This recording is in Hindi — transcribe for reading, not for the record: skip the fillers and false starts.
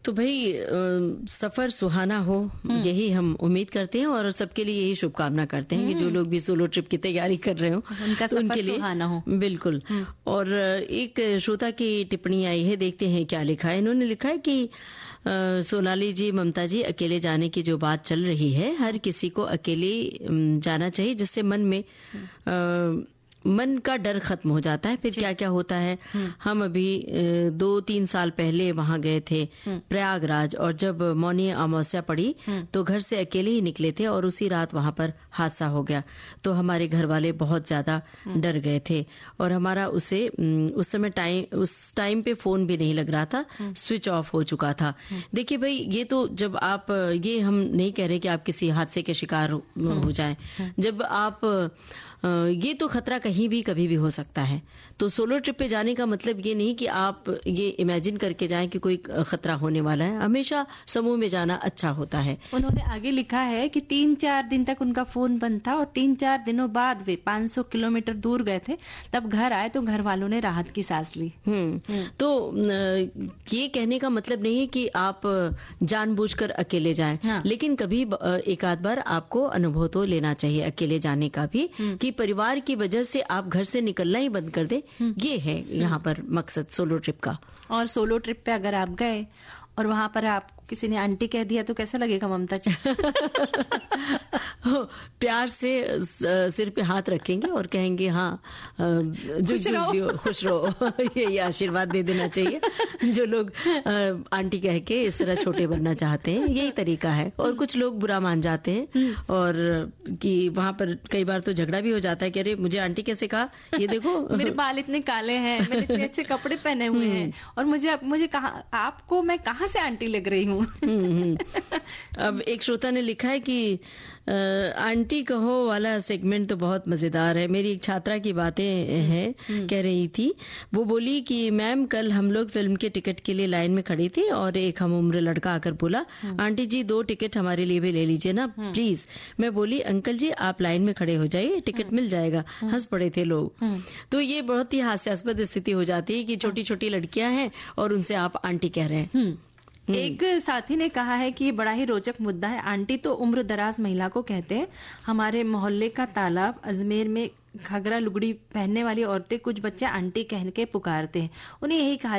तो भाई सफर सुहाना हो, यही हम उम्मीद करते हैं और सबके लिए यही शुभकामना करते हैं कि जो लोग भी सोलो ट्रिप की तैयारी कर रहे हो उनका तो सफर उनके लिए सुहाना हो। बिल्कुल। और एक श्रोता की टिप्पणी आई है, देखते हैं क्या लिखा है। इन्होंने लिखा है कि सोनाली जी, ममता जी, अकेले जाने की जो बात चल रही है, हर किसी को अकेले जाना चाहिए, जिससे मन का डर खत्म हो जाता है। फिर क्या क्या होता है, हम अभी 2-3 साल पहले वहां गए थे प्रयागराज, और जब मौनी अमावस्या पड़ी तो घर से अकेले ही निकले थे और उसी रात वहां पर हादसा हो गया। तो हमारे घर वाले बहुत ज्यादा डर गए थे और हमारा उस टाइम पे फोन भी नहीं लग रहा था, स्विच ऑफ हो चुका था। देखिए भाई, ये तो जब आप, ये हम नहीं कह रहे कि आप किसी हादसे के शिकार हो जाएं, जब आप ये तो खतरा कहीं भी कभी भी हो सकता है। तो सोलो ट्रिप पे जाने का मतलब ये नहीं कि आप ये इमेजिन करके जाएं कि कोई खतरा होने वाला है। हमेशा समूह में जाना अच्छा होता है। उन्होंने आगे लिखा है कि 3-4 दिन तक उनका फोन बंद था और 3-4 दिनों बाद वे 500 किलोमीटर दूर गए थे। तब घर आए तो घर वालों ने राहत की सांस ली। तो ये कहने का मतलब नहीं है कि आप जानबूझकर अकेले जाएं, लेकिन कभी एक आध बार आपको अनुभव तो लेना चाहिए अकेले जाने का भी, कि परिवार की वजह से आप घर से निकलना ही बंद कर दे। ये है यहाँ पर मकसद सोलो ट्रिप का। और सोलो ट्रिप पे अगर आप गए और वहां पर आप किसी ने आंटी कह दिया तो कैसा लगेगा ममता जी? प्यार से सिर पे हाथ रखेंगे और कहेंगे हाँ, जो खुश रहो। ये आशीर्वाद दे देना चाहिए। जो लोग आंटी कह के इस तरह छोटे बनना चाहते हैं, यही तरीका है। और कुछ लोग बुरा मान जाते हैं और कि वहां पर कई बार तो झगड़ा भी हो जाता है कि अरे मुझे आंटी कैसे कहा, ये देखो मेरे बाल इतने काले हैं, मैंने इतने अच्छे कपड़े पहने हुए हैं और मुझे कहा आपको मैं कहाँ से आंटी लग रही हूँ। अब एक श्रोता ने लिखा है कि आंटी कहो वाला सेगमेंट तो बहुत मजेदार है। मेरी एक छात्रा की बातें हैं, कह रही थी। वो बोली कि मैम, कल हम लोग फिल्म के टिकट के लिए लाइन में खड़ी थी और एक हम उम्र लड़का आकर बोला, आंटी जी 2 टिकट हमारे लिए भी ले लीजिए ना प्लीज। मैं बोली, अंकल जी आप लाइन में खड़े हो जाइए, टिकट मिल जाएगा। हंस पड़े थे लोग। तो ये बहुत ही हास्यास्पद स्थिति हो जाती है कि छोटी छोटी लड़कियां हैं और उनसे आप आंटी कह रहे हैं। एक साथी ने कहा है कि ये बड़ा ही रोचक मुद्दा है। आंटी तो उम्र दराज महिला को कहते हैं। हमारे मोहल्ले का तालाब अजमेर में घाघरा लुगड़ी पहनने वाली औरतें कुछ बच्चे आंटी कह के पुकारते हैं। उन्हें यही कहा